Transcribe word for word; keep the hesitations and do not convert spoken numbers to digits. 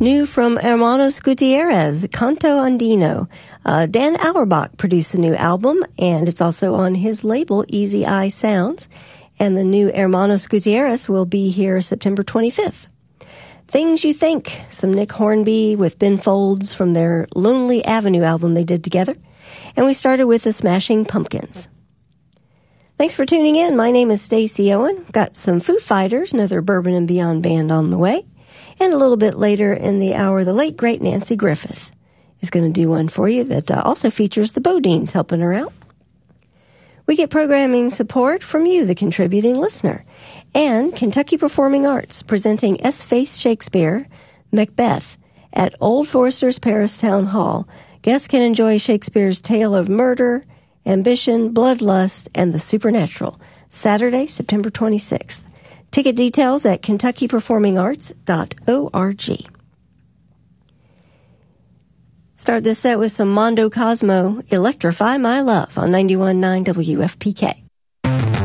New from Hermanos Gutierrez, Canto Andino. Uh, Dan Auerbach produced the new album, and it's also on his label, Easy Eye Sounds. And the new Hermanos Gutierrez will be here September twenty-fifth. Things You Think, some Nick Hornby with Ben Folds from their Lonely Avenue album they did together. And we started with the Smashing Pumpkins. Thanks for tuning in. My name is Stacey Owen. Got some Foo Fighters, another Bourbon and Beyond band on the way. And a little bit later in the hour, the late, great Nancy Griffith is going to do one for you that uh, also features the Bodines helping her out. We get programming support from you, the contributing listener, and Kentucky Performing Arts presenting S. Face Shakespeare, Macbeth, at Old Foresters Paris Town Hall. Guests can enjoy Shakespeare's tale of murder, ambition, bloodlust, and the supernatural, Saturday, September twenty-sixth. Ticket details at kentucky performing arts dot org. Start this set with some Mondo Cosmo, Electrify My Love on ninety-one point nine W F P K.